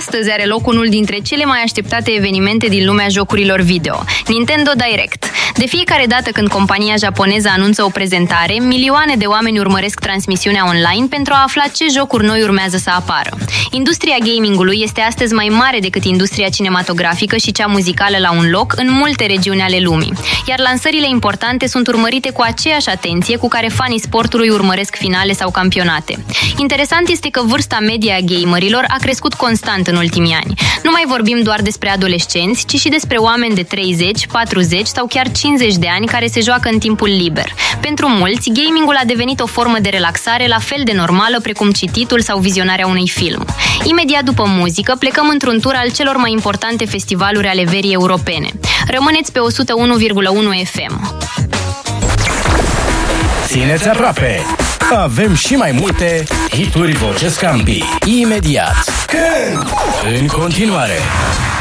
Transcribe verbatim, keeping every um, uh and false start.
Astăzi are loc unul dintre cele mai așteptate evenimente din lumea jocurilor video, Nintendo Direct. De fiecare dată când compania japoneză anunță o prezentare, milioane de oameni urmăresc transmisiunea online pentru a afla ce jocuri noi urmează să apară. Industria gamingului este astăzi mai mare decât industria cinematografică și cea muzicală la un loc în multe regiuni ale lumii, iar lansările importante sunt urmărite cu aceeași atenție cu care fanii sportului urmăresc finale sau campionate. Interesant este că vârsta medie a gamerilor a crescut constant în ultimii ani. Nu mai vorbim doar despre adolescenți, ci și despre oameni de treizeci, patruzeci sau chiar cincizeci de ani care se joacă în timpul liber. Pentru mulți, gamingul a devenit o formă de relaxare la fel de normală precum cititul sau vizionarea unui film. Imediat după muzică, plecăm într-un tur al celor mai importante festivaluri ale verii europene. Rămâneți pe o sută unu virgulă unu F M. Țineți aproape! Avem și mai multe hituri Voce Scampi. Imediat. Când? În continuare.